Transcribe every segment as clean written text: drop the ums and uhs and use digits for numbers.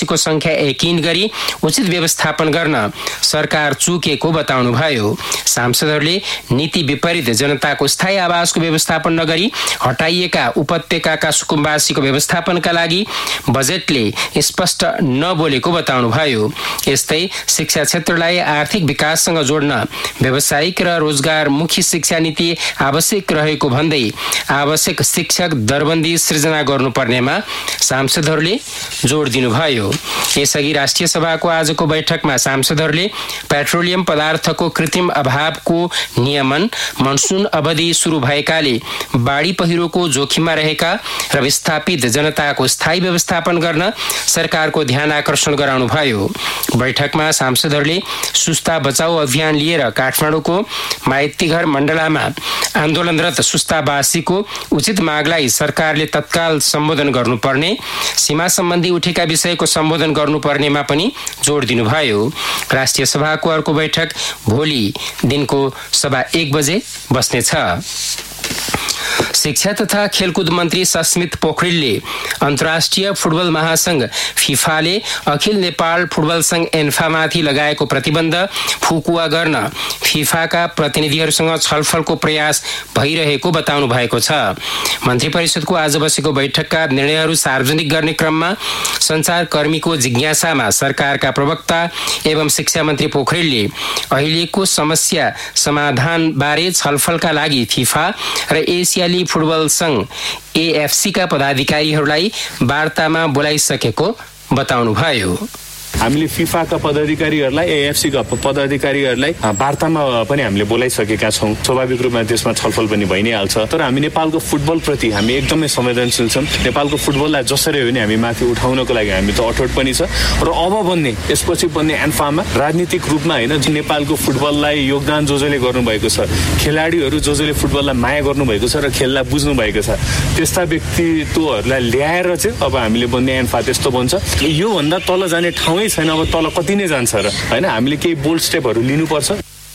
प्रवासीको संख्या यकिन गरी उचित व्यवस्थापन गर्न सरकार चुकेको बताउनुभयो। सांसदहरूले नीति विपरीत जनताको स्थायी आवासको व्यवस्थापन नगरी हटाइएका उपत्यकाका सुकुम्बासीको व्यवस्थापनका लागि बजेटले स्पष्ट नबोलेको बताउनुभयो। यस्तै शिक्षा क्षेत्रलाई आर्थिक विकाससँग जोड्न व्यावसायिक र रोजगारमुखी शिक्षा नीति आवश्यक रहेको भन्दै आवश्यक शिक्षक दरबन्दी सृजना गर्नुपर्नेमा सांसदहरूले जोड दिनुभयो। यसअघि राष्ट्रिय सभाको आजको बैठकमा सांसदहरूले पेट्रोलियम पदार्थको कृत्रिम अभावको नियमन, मनसुन अवधि सुरु भएकाले बाढी पहिरोको जोखिममा रहेका र विस्थापित जनताको स्थायी व्यवस्थापन गर्न सरकारको ध्यान आकर्षण गराउनुभयो। बैठकमा सांसदहरूले सुस्ता बचाऊ अभियान लिएर काठमाडौँको माइतीघर मण्डलामा आन्दोलनरत सुस्तावासीको उचित मागलाई सरकारले तत्काल सम्बोधन गर्नुपर्ने, सीमा सम्बन्धी उठेका विषयको सम्बोधन गर्नुपर्नेमा पनि जोड दिनुभयो। राष्ट्रिय सभाको अर्को बैठक भोलि दिनको सभा 1 बजे बस्नेछ। शिक्षा तथा खेलकुद मन्त्री सस्मित पोखरेलले अन्तर्राष्ट्रिय फुटबल महासंघ फिफाले अखिल नेपाल फुटबल संघ एन्फामाथि लगाएको प्रतिबन्ध फुकुवा गर्न फिफाका प्रतिनिधिहरूसँग छलफलको प्रयास भइरहेको बताउनु भएको छ। मन्त्री परिषदको आज बसेको बैठकका निर्णयहरू सार्वजनिक गर्ने क्रममा सञ्चारकर्मीको जिज्ञासामा सरकारका प्रवक्ता एवं शिक्षा मन्त्री पोखरेलले अहिलेको समस्या समाधानबारे छलफलका लागि फिफा र एसियाली फुटबल संघ AFC का पदाधिकारीहरूलाई वार्तामा बोलाइसकेको बताउनुभयो। हामीले फिफाका पदाधिकारीहरूलाई, AFC का पदाधिकारीहरूलाई वार्तामा पनि हामीले बोलाइसकेका छौँ। स्वाभाविक रूपमा त्यसमा छलफल पनि भइ नै हाल्छ। तर हामी नेपालको फुटबल प्रति हामी एकदमै संवेदनशील छौँ। नेपालको फुटबललाई जसरी हो नि हामी माथि उठाउनको लागि हामी त अठोट पनि छ र अब बन्ने यसपछि बन्ने एन्फामा राजनीतिक रूपमा होइन, नेपालको फुटबललाई योगदान जसले गर्नुभएको छ, खेलाडीहरू जसले फुटबललाई माया गर्नुभएको छ र खेललाई बुझ्नु भएको छ, त्यस्ता व्यक्तित्वहरूलाई ल्याएर चाहिँ अब हामीले बन्ने एन्फा त्यस्तो बन्छ। योभन्दा तल जाने ठाउँ छैन। अब तल कति नै जान्छ र हैन, हामीले केही बोल्ड स्टेपहरू लिनुपर्छ।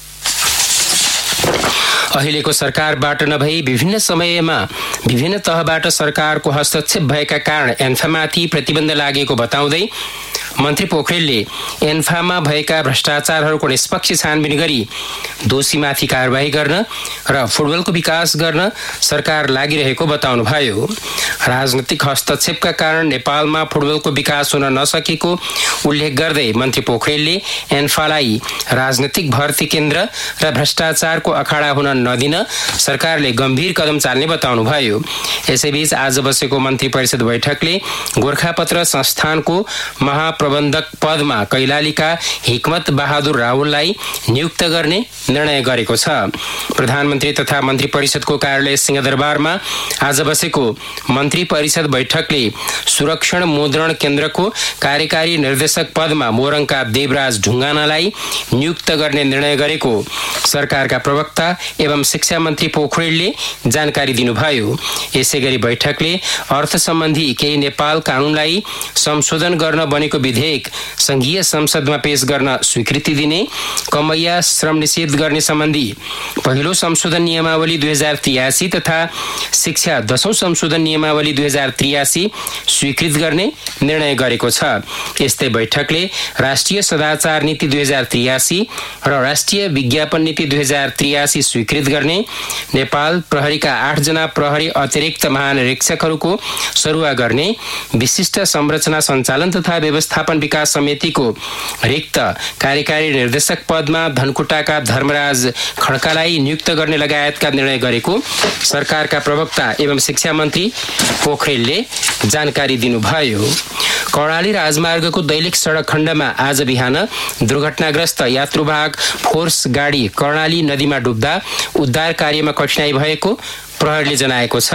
अहिलेको सरकारबाट नभई विभिन्न समयमा विभिन्न तहबाट सरकारको हस्तक्षेप भएका कारण एन्फामाथि प्रतिबन्ध लागेको बताउँदै मन्त्री पोखरेलले एन्फामा भएका भ्रष्टाचारहरूको निष्पक्ष छानबिन गरी दोषीमाथि कारबाही गर्न र फुटबलको विकास गर्न सरकार लागिरहेको बताउनुभयो। राजनीतिक हस्तक्षेपका कारण नेपालमा फुटबलको विकास हुन नसकेको उल्लेख गर्दै मन्त्री पोखरेलले एन्फालाई राजनीतिक भर्ती केन्द्र र भ्रष्टाचारको अखाडा हुन नदिन सरकारले गम्भीर कदम चाल्ने बताउनुभयो। यसैबीच आज बसेको मन्त्री परिषद बैठकले गोरखापत्र संस्थानको महाप्रबन्धक पदमा कैलालीका हिक्मत बहादुर रावललाई नियुक्त गर्ने निर्णय गरेको छ। प्रधानमन्त्री तथा मन्त्री परिषदको कार्यालय सिंहदरबारमा आज बसेको मन्त्री परिषद बैठकले सुरक्षण मुद्रण केन्द्रको कार्यकारी निर्देशक पदमा मोरङका देवराज ढुङ्गानालाई नियुक्त गर्ने निर्णय गरेको सरकारका प्रवक्ता एवं शिक्षा मन्त्री पोखरेलले जानकारी दिनुभयो। यसैगरी बैठकले अर्थ सम्बन्धी केही नेपाल कानूनलाई संशोधन गर्न बनेको विधेयक संघीय संसदमा पेश गर्न स्वीकृति दिने, कमैया श्रम निषेध गर्ने सम्बन्धी पहिलो संशोधन नियमावली 2083 तथा शिक्षा 10औं संशोधन नियमावली 2083 स्वीकृत गर्ने निर्णय गरेको छ। यस्तै बैठकले राष्ट्रिय सदाचार नीति 2083 र राष्ट्रिय विज्ञापन नीति 2083 स्वीकृत गर्ने, नेपाल प्रहरीका 8 जना प्रहरी अतिरिक्त महानिरीक्षकहरूको सरुवा गर्ने, विशिष्ट संरचना सञ्चालन तथा व्यवस्थापन विकास समितिको रिक्त कार्यकारी निर्देशक पदमा धनकुटाका धर्मराज खड्कालाई नियुक्त गर्ने लगायतका निर्णय गरेको सरकारका प्रवक्ता एवं शिक्षा मन्त्री पोखरेलले जानकारी दिनुभयो। कर्णाली राजमार्गको दैलेख सडक खण्डमा आज बिहान दुर्घटनाग्रस्त यात्रुवाहक फोर्स गाडी कर्णाली नदीमा डुब्दा उद्धार कार्यमा कठिनाई भएको प्रहरीले जनाएको छ।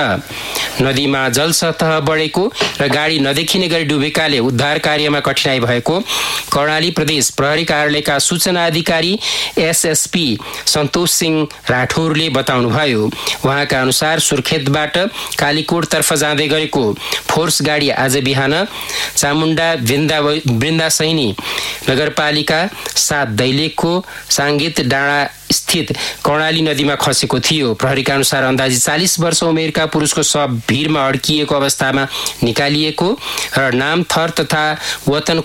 नदीमा जल सतह बढेको र गाडी नदेखिने गरी डुबेकाले उद्धार कार्यमा कठिनाई भएको कर्णाली प्रदेश प्रहरी कार्यालयका सूचना अधिकारी SSP सन्तोष सिंह राठौरले बताउनुभयो। उहाँका अनुसार सुर्खेतबाट कालीकोटतर्फ जाँदै गरेको फोर्स गाडी आज बिहान चामुण्डा वृन्दासैनी नगरपालिका 7 दैलेखको साङ्गीत डाँडा स्थित कर्णाली नदीमा खसेको थियो। प्रहरीका अनुसार अन्दाजी 40 वर्ष उमेरका पुरुषको शव भीरमा अड्किएको अवस्थामा निकालिएको र नाम, थर तथा वतन